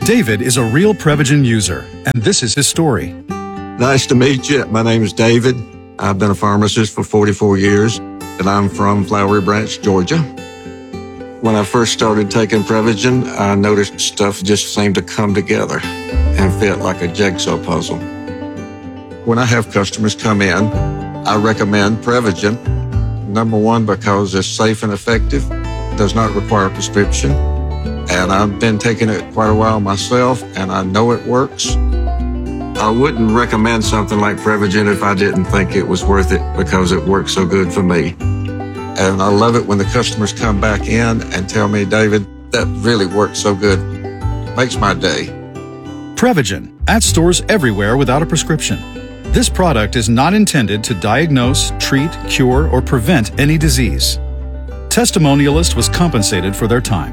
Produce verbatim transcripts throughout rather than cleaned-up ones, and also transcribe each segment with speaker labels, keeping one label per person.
Speaker 1: David is a real Prevagen user, and this is his story.
Speaker 2: Nice to meet you. My name is David. I've been a pharmacist for forty-four years, and I'm from Flowery Branch, Georgia. When I first started taking Prevagen, I noticed stuff just seemed to come together and fit like a jigsaw puzzle. When I have customers come in, I recommend Prevagen. Number one, because it's safe and effective, does not require a prescription. And I've been taking it quite a while myself, and I know it works. I wouldn't recommend something like Prevagen if I didn't think it was worth it because it works so good for me. And I love it when the customers come back in and tell me, David, that really works so good. Makes my day.
Speaker 1: Prevagen, at stores everywhere without a prescription. This product is not intended to diagnose, treat, cure, or prevent any disease. Testimonialist was compensated for their time.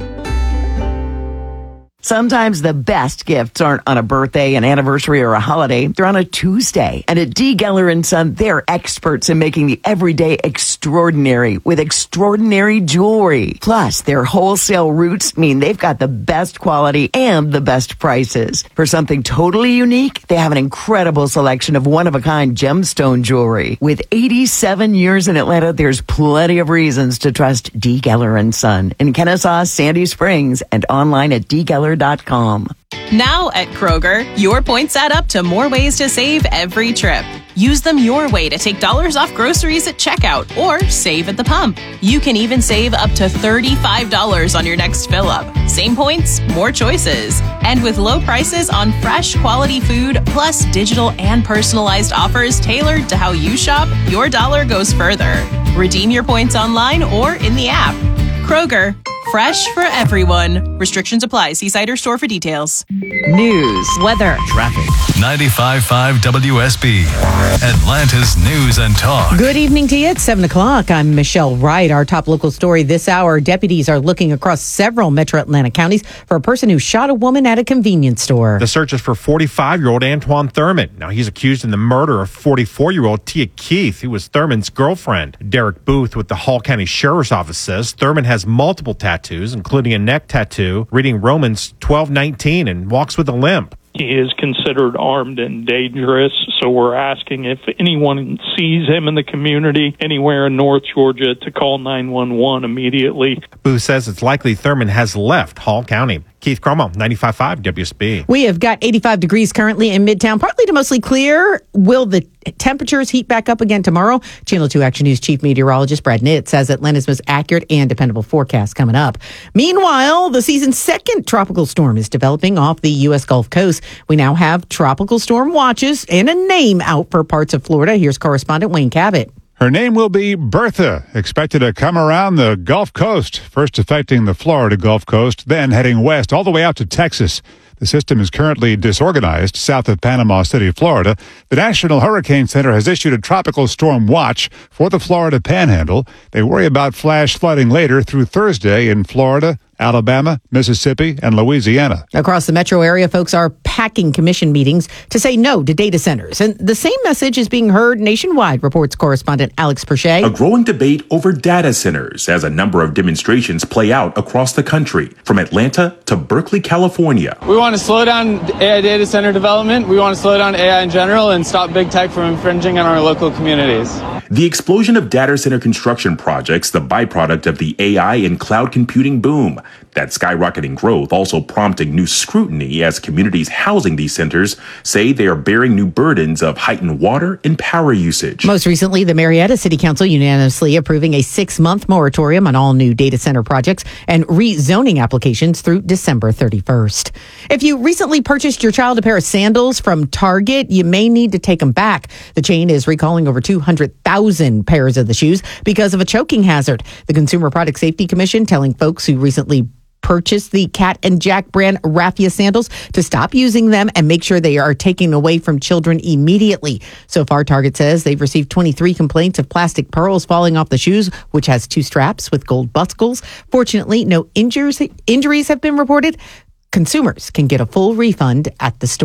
Speaker 3: Sometimes the best gifts aren't on a birthday, an anniversary, or a holiday. They're on a Tuesday. And at D. Geller and Son, they're experts in making the everyday extraordinary with extraordinary jewelry. Plus, their wholesale routes mean they've got the best quality and the best prices. For something totally unique, they have an incredible selection of one-of-a-kind gemstone jewelry. With eighty-seven years in Atlanta, there's plenty of reasons to trust D. Geller and Son in Kennesaw, Sandy Springs, and online at d geller dot com.
Speaker 4: Now at Kroger, your points add up to more ways to save every trip. Use them your way to take dollars off groceries at checkout or save at the pump. You can even save up to thirty-five dollars on your next fill up. Same points, more choices. And with low prices on fresh, quality food, plus digital and personalized offers tailored to how you shop, your dollar goes further. Redeem your points online or in the app. Kroger, fresh for everyone. Restrictions apply. See site or store for details.
Speaker 3: News, weather,
Speaker 5: traffic. ninety-five point five W S B, Atlanta's News and Talk.
Speaker 6: Good evening to you. It's seven o'clock. I'm Michelle Wright. Our top local story this hour. Deputies are looking across several metro Atlanta counties for a person who shot a woman at a convenience store.
Speaker 7: The search is for forty-five-year-old Antoine Thurman. Now, he's accused in the murder of forty-four-year-old Tia Keith, who was Thurman's girlfriend. Derek Booth with the Hall County Sheriff's Office says Thurman has multiple tattoos, including a neck tattoo reading Romans twelve nineteen, and walks with a limp.
Speaker 8: He is considered armed and dangerous, so we're asking if anyone sees him in the community anywhere in North Georgia to call nine one one immediately.
Speaker 7: Booth says it's likely Thurman has left Hall County. Keith Cromwell, ninety-five point five W S B.
Speaker 6: We have got eighty-five degrees currently in Midtown, partly to mostly clear. Will the temperatures heat back up again tomorrow? Channel two Action News Chief Meteorologist Brad Nitt says Atlanta's most accurate and dependable forecast coming up. Meanwhile, the season's second tropical storm is developing off the U S Gulf Coast. We now have tropical storm watches and a name out for parts of Florida. Here's correspondent Wayne Cabot.
Speaker 9: Her name will be Bertha, expected to come around the Gulf Coast, first affecting the Florida Gulf Coast, then heading west all the way out to Texas. The system is currently disorganized south of Panama City, Florida. The National Hurricane Center has issued a tropical storm watch for the Florida Panhandle. They worry about flash flooding later through Thursday in Florida, Alabama, Mississippi, and Louisiana.
Speaker 6: Across the metro area, folks are packing commission meetings to say no to data centers. And the same message is being heard nationwide, reports correspondent Alex Perche.
Speaker 10: A growing debate over data centers as a number of demonstrations play out across the country, from Atlanta to Berkeley, California.
Speaker 11: We want to slow down A I data center development. We want to slow down A I in general and stop big tech from infringing on our local communities.
Speaker 10: The explosion of data center construction projects, the byproduct of the A I and cloud computing boom. That skyrocketing growth also prompting new scrutiny as communities housing these centers say they are bearing new burdens of heightened water and power usage.
Speaker 6: Most recently, the Marietta City Council unanimously approving a six-month moratorium on all new data center projects and rezoning applications through December thirty-first. If you recently purchased your child a pair of sandals from Target, you may need to take them back. The chain is recalling over two hundred thousand pairs of the shoes because of a choking hazard. The Consumer Product Safety Commission telling folks who recently purchase the Cat and Jack brand Raffia sandals to stop using them and make sure they are taken away from children immediately. So far, Target says they've received twenty-three complaints of plastic pearls falling off the shoes, which has two straps with gold buckles. Fortunately, no injuries, injuries have been reported. Consumers can get a full refund at the store.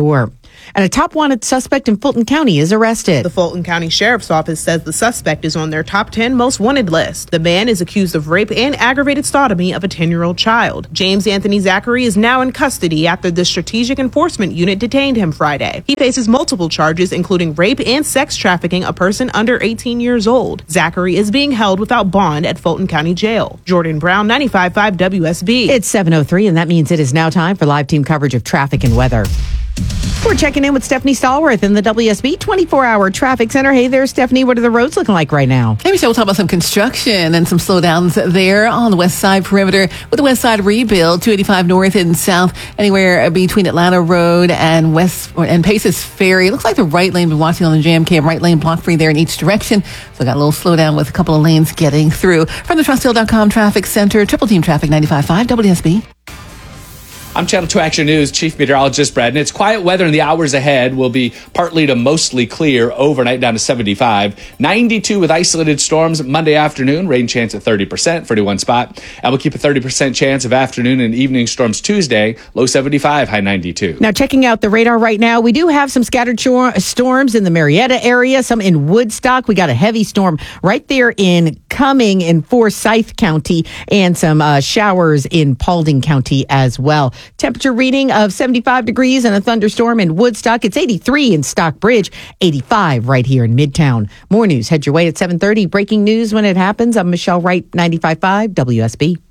Speaker 6: And a top wanted suspect in Fulton County is arrested.
Speaker 12: The Fulton County Sheriff's Office says the suspect is on their top ten most wanted list. The man is accused of rape and aggravated sodomy of a ten-year-old child. James Anthony Zachary is now in custody after the Strategic Enforcement Unit detained him Friday. He faces multiple charges, including rape and sex trafficking a person under eighteen years old. Zachary is being held without bond at Fulton County Jail. Jordan Brown, ninety-five point five W S B.
Speaker 6: It's seven oh three, and that means it is now time for live team coverage of traffic and weather. We're checking in with Stephanie Stallworth in the W S B twenty-four hour traffic center. Hey there, Stephanie. What are the roads looking like right now?
Speaker 13: Hey, Michelle, we'll talk about some construction and some slowdowns there on the west side perimeter with the west side rebuild, two eighty-five north and south, anywhere between Atlanta Road and West and Paces Ferry. It looks like the right lane, been watching on the jam cam, right lane block free there in each direction. So got a little slowdown with a couple of lanes getting through. From the Trusthill dot com traffic center, Triple Team Traffic ninety-five point five W S B.
Speaker 14: I'm Channel two Action News Chief Meteorologist Brad, and it's quiet weather in the hours ahead. Will be partly to mostly clear overnight down to seventy-five. ninety-two with isolated storms Monday afternoon. Rain chance at thirty percent for one spot. And we'll keep a thirty percent chance of afternoon and evening storms Tuesday. Low seventy-five, high ninety-two.
Speaker 6: Now, checking out the radar right now, we do have some scattered shore storms in the Marietta area, some in Woodstock. We got a heavy storm right there in Cumming in Forsyth County, and some uh, showers in Paulding County as well. Temperature reading of seventy-five degrees and a thunderstorm in Woodstock. It's eighty-three in Stockbridge, eighty-five right here in Midtown. More news. Head your way at seven thirty. Breaking news when it happens. I'm Michelle Wright, ninety-five point five W S B.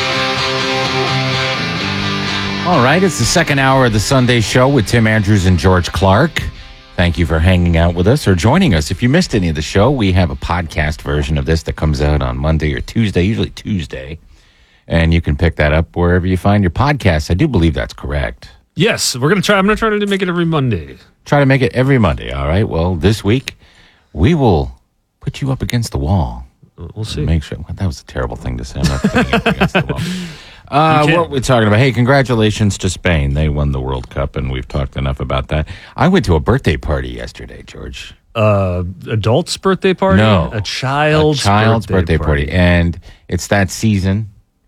Speaker 15: All right, it's the second hour of the Sunday show with Tim Andrews and George Clark. Thank you for hanging out with us or joining us. If you missed any of the show, we have a podcast version of this that comes out on Monday or Tuesday, usually Tuesday. And you can pick that up wherever you find your podcasts. I do believe that's correct.
Speaker 16: Yes, we're gonna try. I'm gonna try to make it every Monday.
Speaker 15: Try to make it every Monday. All right. Well, this week we will put you up against the wall.
Speaker 16: We'll see.
Speaker 15: Make sure. Well, that was a terrible thing to say. I'm not putting you up against the wall. Uh, what we're talking about. Hey, congratulations to Spain. They won the World Cup, and we've talked enough about that. I went to a birthday party yesterday, George.
Speaker 16: Uh, adult's birthday party?
Speaker 15: No,
Speaker 16: a child's,
Speaker 15: a child's birthday,
Speaker 16: birthday
Speaker 15: party.
Speaker 16: party,
Speaker 15: and it's that season.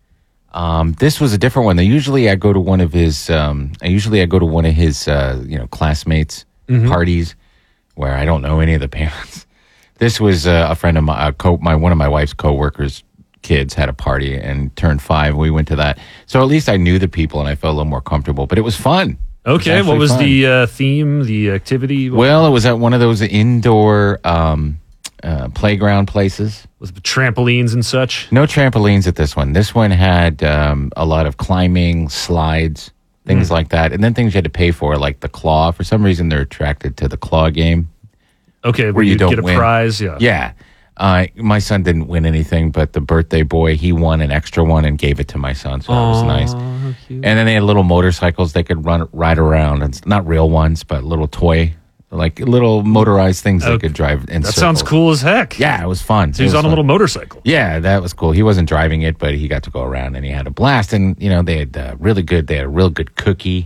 Speaker 15: Um, this was a different one. They usually I go to one of his. Um, I usually I go to one of his, uh, you know, classmates'
Speaker 16: Mhm.
Speaker 15: parties where I don't know any of the parents. This was uh, a friend of my, a co- my one of my wife's coworkers' kids had a party and turned five. We went to that, so at least I knew the people and I felt a little more comfortable. But it was fun.
Speaker 16: Okay,
Speaker 15: It was
Speaker 16: what was
Speaker 15: actually
Speaker 16: the uh, theme, the activity?
Speaker 15: fun. Well, it was at one of those indoor um, uh, playground places.
Speaker 16: with trampolines and such?
Speaker 15: No trampolines at this one. This one had um, a lot of climbing, slides, things
Speaker 16: Mm.
Speaker 15: like that, and then things you had to pay for, like the claw. For some reason, they're attracted to the claw game.
Speaker 16: Okay, where,
Speaker 15: where you
Speaker 16: you
Speaker 15: don't
Speaker 16: get a
Speaker 15: win.
Speaker 16: prize, yeah.
Speaker 15: Yeah. Uh, my son didn't win anything, but the birthday boy, he won an extra one and gave it to my son, so that was
Speaker 16: Aw,
Speaker 15: nice.
Speaker 16: how cute.
Speaker 15: And then they had little motorcycles they could run ride around. It's not real ones, but little toy, like little motorized things they
Speaker 16: Okay.
Speaker 15: could drive in
Speaker 16: That sounds
Speaker 15: circles.
Speaker 16: cool as heck.
Speaker 15: Yeah, it was fun.
Speaker 16: So
Speaker 15: It
Speaker 16: he's
Speaker 15: was
Speaker 16: on a
Speaker 15: fun.
Speaker 16: little motorcycle.
Speaker 15: Yeah, that was cool. He wasn't driving it, but he got to go around and he had a blast. And, you know, they had uh, really good, they had a real good cookie.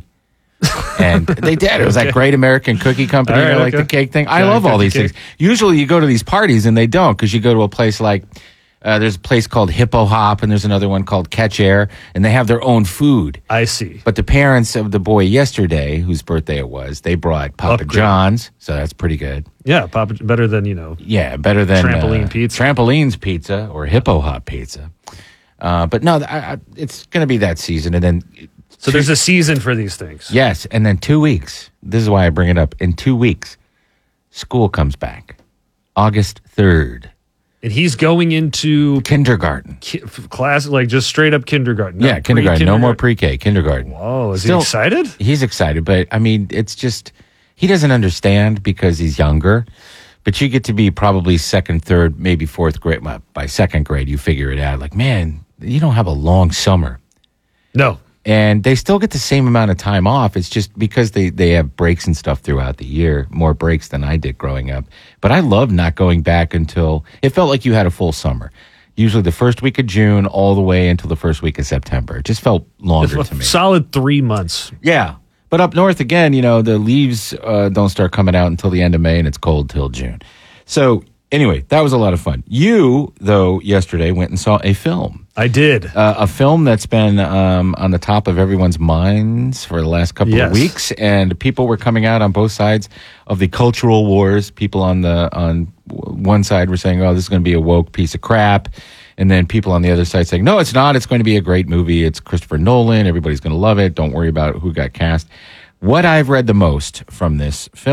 Speaker 15: And they did. It was
Speaker 16: Okay.
Speaker 15: that Great American Cookie Company,
Speaker 16: All right,
Speaker 15: you know, like
Speaker 16: okay.
Speaker 15: the cake thing. I
Speaker 16: Yeah,
Speaker 15: love all
Speaker 16: got the
Speaker 15: these
Speaker 16: cake.
Speaker 15: things. Usually you go to these parties and they don't, because you go to a place like, uh, there's a place called Hippo Hop and there's another one called Catch Air, and they have their own food.
Speaker 16: I see.
Speaker 15: But the parents of the boy yesterday, whose birthday it was, they brought Papa
Speaker 16: Upgrade.
Speaker 15: John's, so that's pretty good.
Speaker 16: Yeah, Papa, better than, you know.
Speaker 15: Yeah, better than
Speaker 16: Trampoline
Speaker 15: uh,
Speaker 16: pizza.
Speaker 15: Trampoline's pizza or Hippo Hop pizza. Uh, but no, I, I, it's going to be that season, and then
Speaker 16: So there's a season for these things.
Speaker 15: yes, and then two weeks. This is why I bring it up. In two weeks, school comes back, August third.
Speaker 16: And he's going into
Speaker 15: kindergarten
Speaker 16: ki- class, like just straight up kindergarten.
Speaker 15: yeah, kindergarten. No more pre-K. Kindergarten.
Speaker 16: Whoa, is
Speaker 15: Still-
Speaker 16: he excited?
Speaker 15: He's excited, but I mean, it's just he doesn't understand because he's younger. But you get to be probably second, third, maybe fourth grade. By- By second grade, you figure it out. Like, man, you don't have a long summer.
Speaker 16: No.
Speaker 15: And they still get the same amount of time off. It's just because they, they have breaks and stuff throughout the year, more breaks than I did growing up. But I love not going back until it felt like you had a full summer. Usually the first week of June all the way until the first week of September. It just felt longer
Speaker 16: It's
Speaker 15: to
Speaker 16: a
Speaker 15: me.
Speaker 16: solid three months.
Speaker 15: Yeah. But up north again, you know, the leaves uh, don't start coming out until the end of May and it's cold till June. So anyway, that was a lot of fun. You, though, yesterday went and saw a film.
Speaker 16: I did.
Speaker 15: Uh, a film that's been um, on the top of everyone's minds for the last couple
Speaker 16: Yes.
Speaker 15: of weeks, and people were coming out on both sides of the cultural wars. People on the on one side were saying, "Oh, this is going to be a woke piece of crap," and then people on the other side saying, "No, it's not. It's going to be a great movie. It's Christopher Nolan. Everybody's going to love it. Don't worry about who got cast." What I've read the most from this film